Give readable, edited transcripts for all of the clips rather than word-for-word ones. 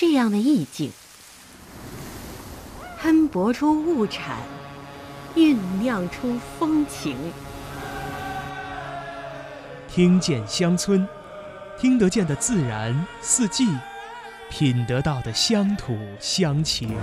这样的意境，喷薄出物产，酝酿出风情。 听见乡村，听得见的自然四季，品得到的乡土乡情。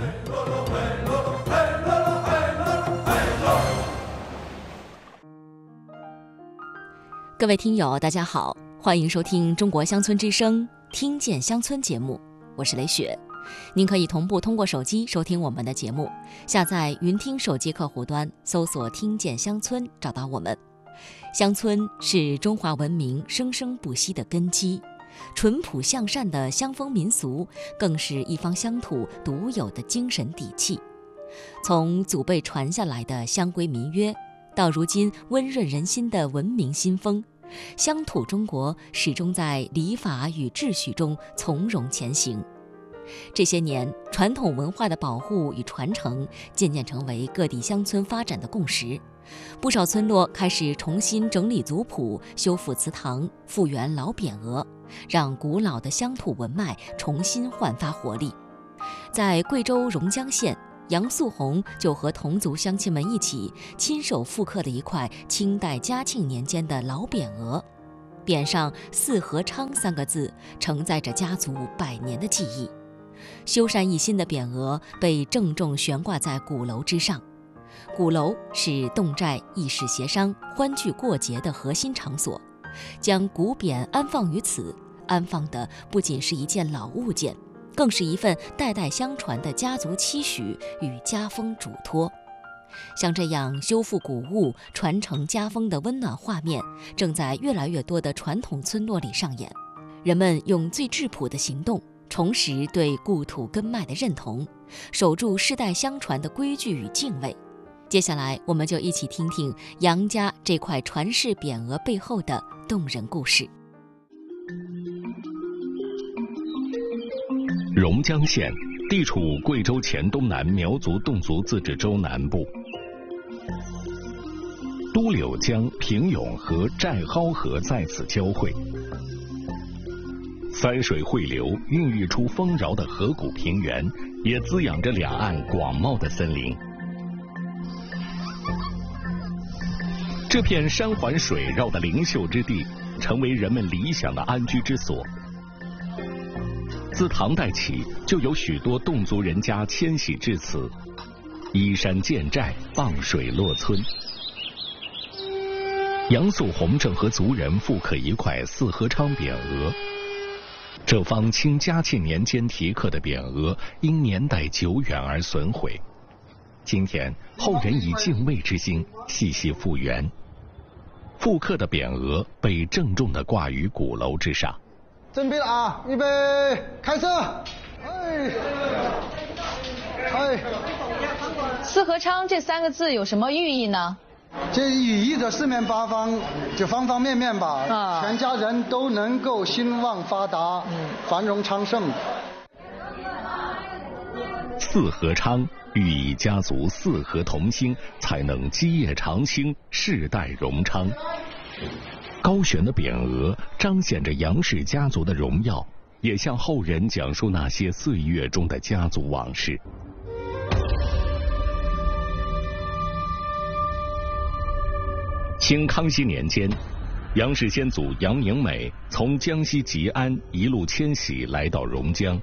各位听友大家好，欢迎收听中国乡村之声听见乡村节目，我是雷雪。您可以同步通过手机收听我们的节目，下载云听手机客户端，搜索听见乡村找到我们。乡村是中华文明生生不息的根基，淳朴向善的乡风民俗更是一方乡土独有的精神底气。从祖辈传下来的乡规民约，到如今温润人心的文明新风，乡土中国始终在礼法与秩序中从容前行。这些年，传统文化的保护与传承渐渐成为各地乡村发展的共识。不少村落开始重新整理族谱，修复祠堂，复原老匾额，让古老的乡土文脉重新焕发活力。在贵州榕江县，杨素红就和同族乡亲们一起亲手复刻了一块清代嘉庆年间的老匾额，匾上“四合昌”三个字承载着家族100年的记忆。修缮一新的匾额被郑重悬挂在鼓楼之上。鼓楼是侗寨议事协商、欢聚过节的核心场所，将古匾安放于此，安放的不仅是一件老物件，更是一份代代相传的家族期许与家风嘱托。像这样修复古物、传承家风的温暖画面，正在越来越多的传统村落里上演。人们用最质朴的行动，重拾对故土根脉的认同，守住世代相传的规矩与敬畏。接下来，我们就一起听听杨家这块传世匾额背后的动人故事。 榕江县地处贵州黔东南苗族侗族自治州南部，都柳江、平涌和寨蒿河在此交汇，三水汇流，孕育出丰饶的河谷平原，也滋养着两岸广袤的森林。这片山环水绕的灵秀之地，成为人们理想的安居之所。自唐代起，就有许多侗族人家迁徙至此，依山建寨，傍水落村。杨素红正和族人复刻一块四合昌匾额。这方清嘉庆年间题刻的匾额，因年代久远而损毁。今天，后人以敬畏之心细细复原。复刻的匾额被郑重地挂于鼓楼之上。 准备了啊，预备，开始！ 四合昌这3个字有什么寓意呢？ 这寓意着四面八方，就方方面面吧，全家人都能够兴旺发达，繁荣昌盛。 四合昌寓意家族四合同心，才能基业长青，世代荣昌。高悬的匾额彰显着杨氏家族的荣耀，也向后人讲述那些岁月中的家族往事。清康熙年间，杨氏先祖杨明美从江西吉安一路迁徙来到榕江。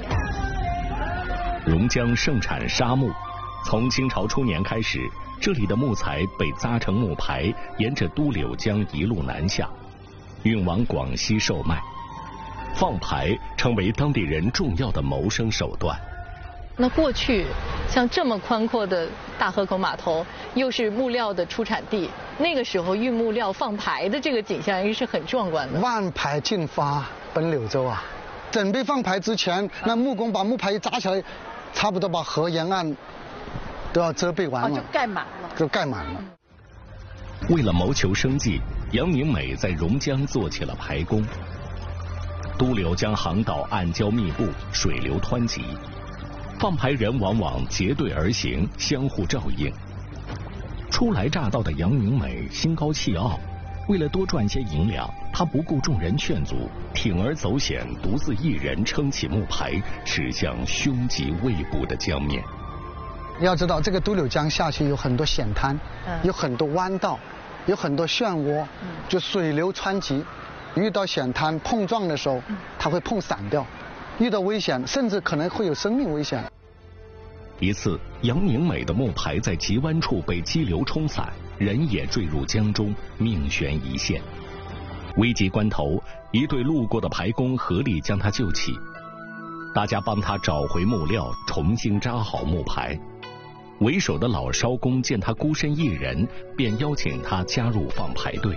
榕江盛产沙木，从清朝初年开始，这里的木材被扎成木牌，沿着都柳江一路南下，运往广西售卖。放牌成为当地人重要的谋生手段。 那过去像这么宽阔的大河口码头，又是木料的出产地，那个时候运木料放牌的这个景象，也是很壮观的。 万牌竞发奔柳州啊！准备放牌之前，那木工把木牌一扎起来，差不多把河沿岸都要遮蔽完了， 就盖满了。 就盖满了。 为了谋求生计，杨明美在榕江做起了牌工。都柳江航道暗礁密布，水流湍急，放牌人往往结队而行，相互照应。初来乍到的杨明美心高气傲， 为了多赚些银两，他不顾众人劝阻，铤而走险，独自一人撑起木牌，驶向凶吉未卜的江面。 要知道，这个都柳江下去有很多险滩，有很多弯道，有很多漩涡，就水流湍急。遇到险滩碰撞的时候，它会碰散掉；遇到危险，甚至可能会有生命危险。 一次，杨宁美的木牌在急弯处被激流冲散，人也坠入江中，命悬一线。危急关头，一队路过的排工合力将他救起，大家帮他找回木料，重新扎好木牌。为首的老艄公见他孤身一人，便邀请他加入放牌队。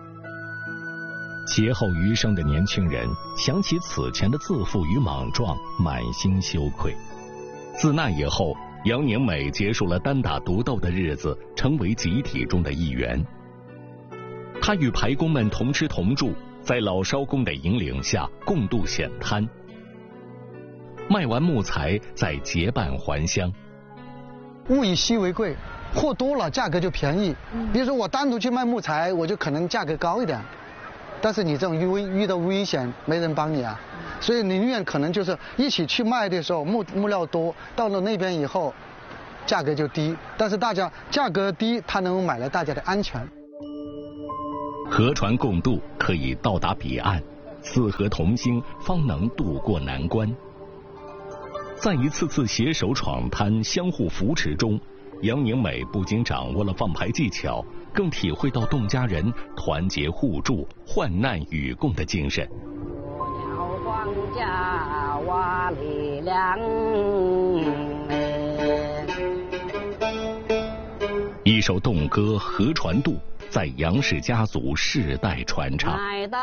劫后余生的年轻人想起此前的自负与莽撞，满心羞愧。自那以后，杨宁美结束了单打独斗的日子，成为集体中的一员。他与排工们同吃同住，在老艄公的引领下共度险滩。卖完木材，再结伴还乡。 物以稀为贵，货多了价格就便宜。比如说我单独去卖木材，我就可能价格高一点。但是你这种遇到危险，没人帮你啊，所以宁愿可能就是一起去卖的时候木料多，到了那边以后价格就低，但是大家价格低，他能够买来大家的安全。 河船共渡，可以到达彼岸，四河同心，方能渡过难关。在一次次携手闯滩、相互扶持中，杨宁美不仅掌握了放牌技巧，更体会到侗家人团结互助、患难与共的精神。一首侗歌《河船渡》在杨氏家族世代传唱。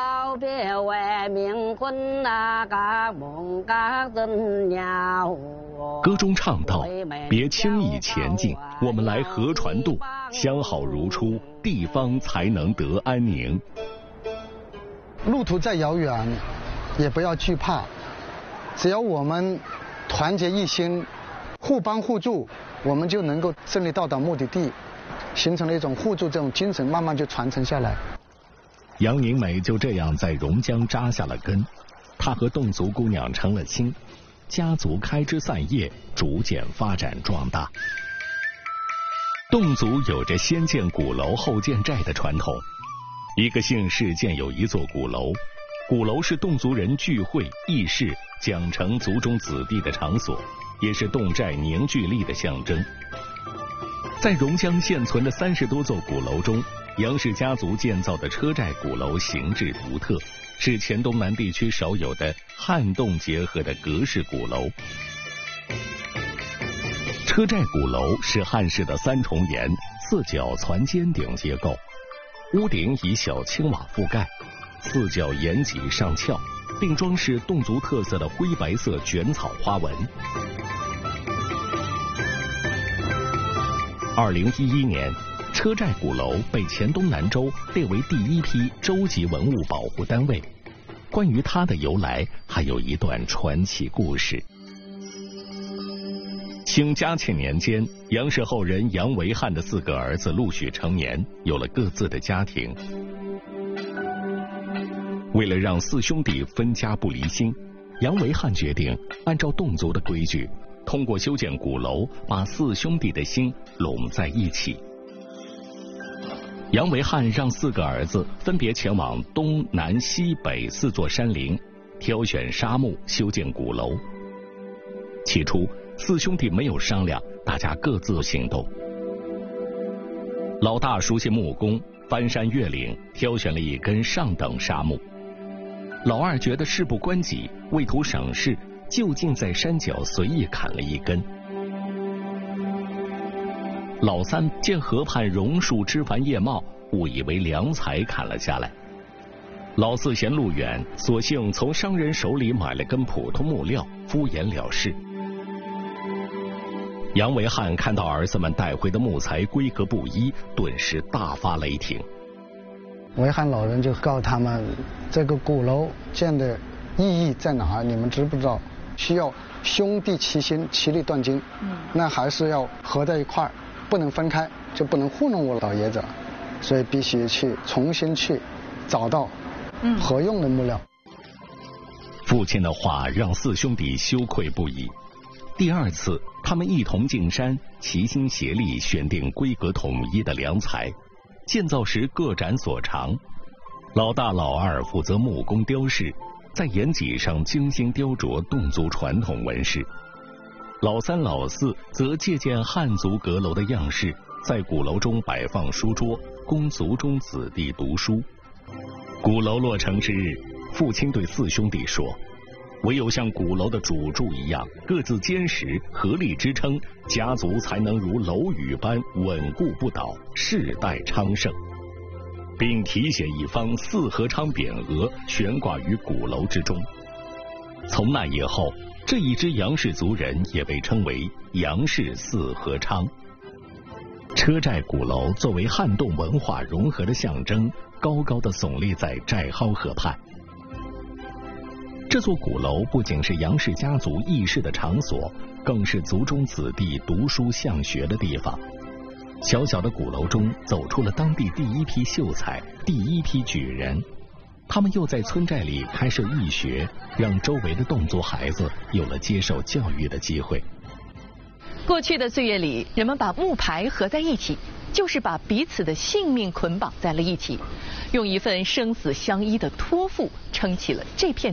歌中唱道：别轻易前进，我们来河船渡，相好如初，地方才能得安宁。 路途再遥远，也不要惧怕，只要我们团结一心，互帮互助，我们就能够顺利到达目的地，形成了一种互助这种精神，慢慢就传承下来。 杨宁美就这样在榕江扎下了根，她和侗族姑娘成了亲，家族开枝散叶，逐渐发展壮大。侗族有着先建鼓楼后建寨的传统，一个姓氏建有一座鼓楼，鼓楼是侗族人聚会议事、奖惩族中子弟的场所，也是侗寨凝聚力的象征。在榕江现存的30多座鼓楼中，杨氏家族建造的车寨鼓楼形制独特，是黔东南地区少有的汉侗结合的格式鼓楼。车寨鼓楼是汉式的3重檐、4角攒尖顶结构，屋顶以小青瓦覆盖，4角檐脊上翘，并装饰侗族特色的灰白色卷草花纹。2011年，车寨鼓楼被黔东南州列为第1批州级文物保护单位。关于它的由来，还有一段传奇故事。清嘉庆年间，杨氏后人杨维汉的4个儿子陆续成年，有了各自的家庭。为了让4兄弟分家不离心，杨维汉决定按照侗族的规矩，通过修建鼓楼，把4兄弟的心拢在一起。杨维汉让4个儿子分别前往东南西北4座山林，挑选沙木修建鼓楼。起初4兄弟没有商量，大家各自行动。老大熟悉木工，翻山越岭挑选了一根上等沙木。老二觉得事不关己，为图省事，就近在山脚随意砍了一根。老三见河畔榕树枝繁叶茂，误以为良材，砍了下来。老四嫌路远，索性从商人手里买了根普通木料，敷衍了事。杨维汉看到儿子们带回的木材规格不一，顿时大发雷霆。 维汉老人就告诉他们，这个鼓楼建的意义在哪儿？你们知不知道？需要兄弟齐心，其利断金。那还是要合在一块儿，不能分开，就不能糊弄我老爷子。 所以必须重新去找到合用的木料。 父亲的话让四兄弟羞愧不已。第二次，他们一同进山，齐心协力选定规格统一的良材，建造时各展所长。老大老二负责木工雕饰，在檐脊上精心雕琢侗族传统纹饰。老三老四则借鉴汉族阁楼的样式，在鼓楼中摆放书桌，供族中子弟读书。鼓楼落成之日，父亲对四兄弟说，唯有像鼓楼的主柱一样各自坚实，合力支撑，家族才能如楼宇般稳固不倒，世代昌盛，并题写一方四合昌匾额悬挂于鼓楼之中。从那以后，这一支杨氏族人也被称为杨氏四合昌。车寨鼓楼作为汉侗文化融合的象征，高高地耸立在寨蒿河畔。这座鼓楼不仅是杨氏家族议事的场所，更是族中子弟读书向学的地方。小小的鼓楼中走出了当地第一批秀才，第一批举人。他们又在村寨里开设义学，让周围的侗族孩子有了接受教育的机会。 过去的岁月里，人们把木牌合在一起，就是把彼此的性命捆绑在了一起，用一份生死相依的托付撑起了这片